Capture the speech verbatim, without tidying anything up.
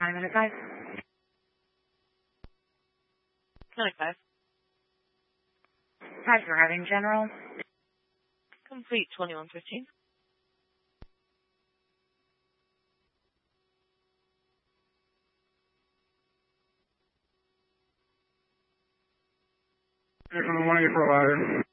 nine minute five. ninety-five. Five driving general. Complete twenty-one fifteen. one eight four five.